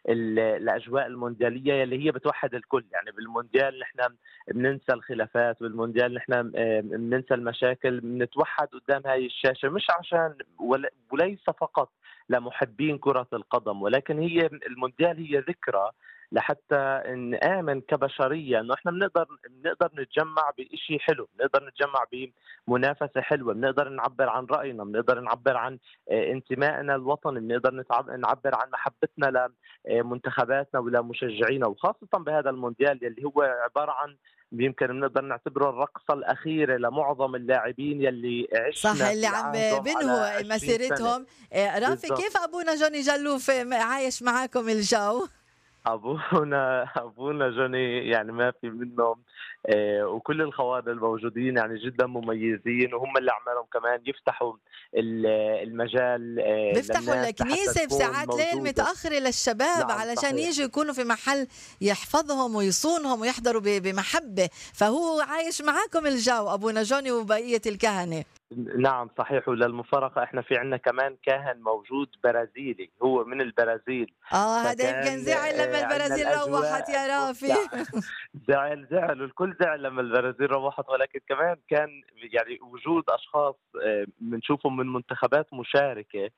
الاجواء الموندياليه اللي هي بتوحد الكل. يعني بالمونديال نحن بننسى الخلافات، بالمونديال نحن بننسى المشاكل، بنتوحد قدام هاي الشاشه، مش عشان وليس فقط لمحبين كره القدم، ولكن هي المونديال هي ذكرى لحتى نآمن كبشرية انه احنا بنقدر بنقدر نتجمع بشيء حلو، بنقدر نتجمع بمنافسة حلوة، بنقدر نعبر عن رأينا، بنقدر نعبر عن انتمائنا الوطني، بنقدر نعبر عن محبتنا لمنتخباتنا ولمشجعينا، وخاصة بهذا المونديال اللي هو عبارة عن يمكن بنقدر نعتبره الرقصة الأخيرة لمعظم اللاعبين يلي عشنا صح اللي عم بينهوا مسيرتهم. رافي كيف أبونا جوني جلوف عايش معاكم الجو؟ ابونا ابونا جوني يعني ما في منهم، آه وكل الخوادم الموجودين يعني جدا مميزين، وهم اللي عملهم كمان يفتحوا المجال، آه بيفتحوا الكنيسه بساعات ليل متاخره للشباب، نعم علشان صحيح. يجوا يكونوا في محل يحفظهم ويصونهم ويحضروا بمحبه، فهو عايش معاكم الجو ابونا جوني وبقيه الكهنه. نعم صحيح. وللمفارقة احنا في عنا كمان كاهن موجود برازيلي، هو من البرازيل. اه هذا يمكن زعل لما البرازيل روحت يا رافي. زعل زعل والكل زعل لما البرازيل روحت، ولكن كمان كان يعني وجود اشخاص بنشوفهم من منتخبات مشاركة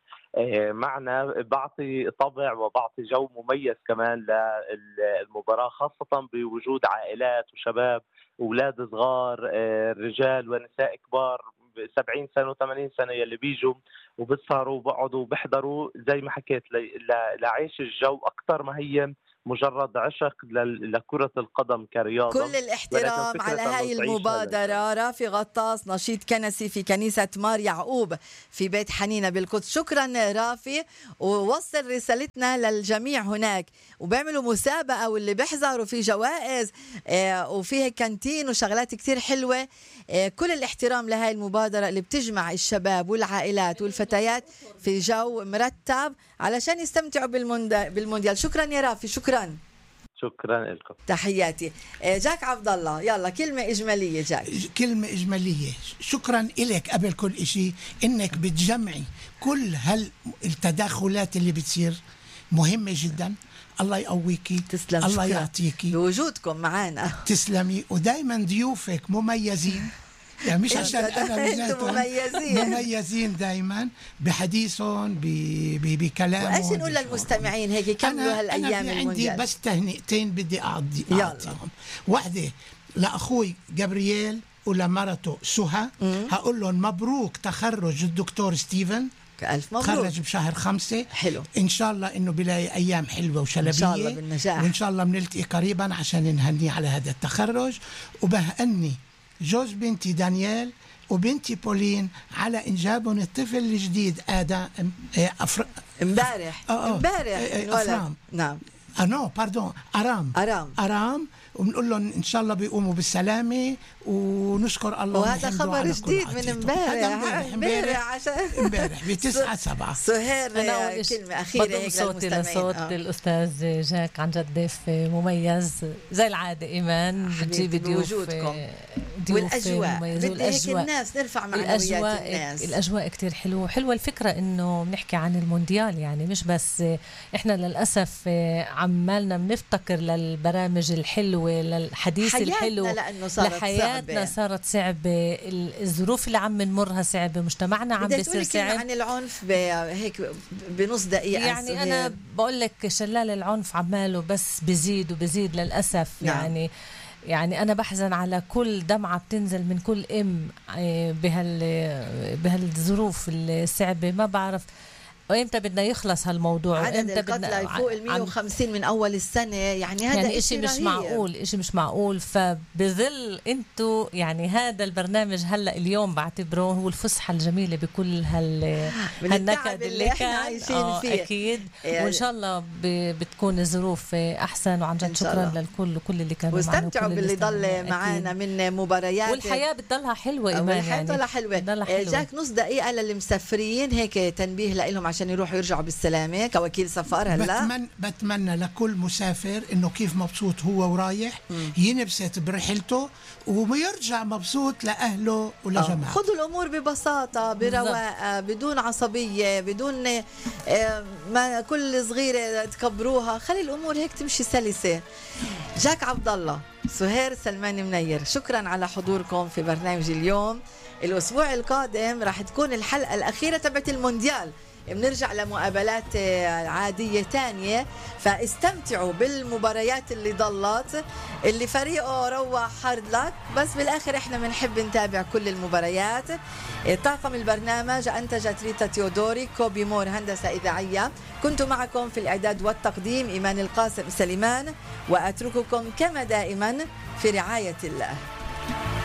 معنا بعطي طبع وبعطي جو مميز كمان للمباراة، خاصة بوجود عائلات وشباب أولاد صغار، رجال ونساء كبار سبعين سنة وثمانين سنة يلي بيجوا وبتصاروا وبقعدوا وبحضروا زي ما حكيت لعيش الجو أكثر ما هي مجرد عشق لكرة القدم كرياضة. كل الاحترام على هاي المبادرة. رافي غطاس نشيط كنسي في كنيسة مار يعقوب في بيت حنينة بالقدس. شكرا رافي، ووصل رسالتنا للجميع هناك، وبيعملوا مسابقة واللي بيحضروا في جوائز وفيها كانتين وشغلات كتير حلوة. كل الاحترام لهاي المبادرة اللي بتجمع الشباب والعائلات والفتيات في جو مرتب علشان يستمتعوا بالمونديال. شكرا يا رافي. شكرا شكرا لكم. تحياتي. جاك عبد الله، يلا كلمة إجمالية. جاك كلمة إجمالية. شكرا إليك قبل كل إشي إنك بتجمعي كل هالتداخلات اللي بتصير، مهمة جدا. الله يقويكي، تسلم. الله شكرا يعطيكي بوجودكم معنا. تسلمي. ودايما ضيوفك مميزين، يعني مش عشان أنا مميزين مميزين دائما بحديثهم بكلامهم. وإيش نقول للمستمعين هيك كملوا هالأيام أنا المونديال؟ عندي بس تهنئتين بدي أعطيهم. واحدة لأخوي جابرييل ولمرته سهى، هقول لهم مبروك تخرج الدكتور ستيفن، ألف مبروك. تخرج بشهر خمسة. حلو. إن شاء الله إنه بلاقي أيام حلوة وشلبية إن شاء الله بالنجاح، وإن شاء الله بنلتقي قريبا عشان نهنيه على هذا التخرج. وبهأني جوز بنتي دانيال وبنتي بولين على إنجابهم الطفل الجديد آدم امبارح امبارح أفرام. نعم آه نو باردون أرام أرام أرام وبنقول لهم إن شاء الله بيقوموا بالسلامة ونشكر الله. وهذا خبر جديد من امبارح. امبارح عشان امبارح بتسعة سبعة. سهير كلمة أخيرة هيك صوتي لصوت آه. الأستاذ جاك، عن جد ضيف مميز زي العادة. إيمان بتجيب ضيوف والأجواء بدي هيك الناس نرفع معنويات الناس. الأجواء كتير حلوة. حلوة الفكرة إنه بنحكي عن المونديال، يعني مش بس إحنا للأسف عمالنا بنفتكر للبرامج الحلوة للحديث الحلو، لحياتنا صارت صعبة، الظروف اللي عم نمرها صعبة، مجتمعنا عم بيصير صعب. عن العنف هيك بنص دقيقة يعني سهير. أنا بقول لك شلال العنف عماله بس بزيد وبزيد للأسف. نعم. يعني يعني أنا بحزن على كل دمعة بتنزل من كل أم بهال بهالظروف الصعبة. ما بعرف وإمتى بدنا يخلص هالموضوع. عدد القتلى فوق ال مية وخمسين من أول السنة، يعني هذا يعني إشي مش معقول، إشي مش معقول. فبظل أنتو يعني هذا البرنامج هلأ اليوم بعتبره هو الفسحة الجميلة بكل هال هالنكد اللي كان عايشين فيه. أكيد يعني. وإن شاء الله بتكون الظروف أحسن. وعن جد شكرا للكل وكل اللي كانوا معنا، واستمتعوا باللي ضل معنا من مباريات. والحياة بتضلها حلوة إيمان، والحياة يعني بتضلها حلوة. جاك نص دقيقة للي مسافرين هيك تنبيه لهم عشان يروحوا يرجعوا بالسلامة كوكيل سفر. هلا بتمنى, بتمنى لكل مسافر انه كيف مبسوط هو ورايح ينبسط برحلته ويرجع مبسوط لأهله ولجماعته. خذوا الأمور ببساطة برواقة بدون عصبية بدون ما كل صغيرة تكبروها. خلي الأمور هيك تمشي سلسة. جاك عبد الله، سهير سلمان منير، شكرا على حضوركم في برنامج اليوم. الأسبوع القادم راح تكون الحلقة الأخيرة تبعت المونديال، بنرجع لمقابلات عادية تانية. فاستمتعوا بالمباريات اللي ضلت، اللي فريقه روح حرد لك، بس بالآخر احنا بنحب نتابع كل المباريات. طاقم البرنامج أنتجت ريتا تيودوري، كوبي مور هندسة إذاعية. كنت معكم في الإعداد والتقديم إيمان القاسم سليمان، وأترككم كما دائما في رعاية الله.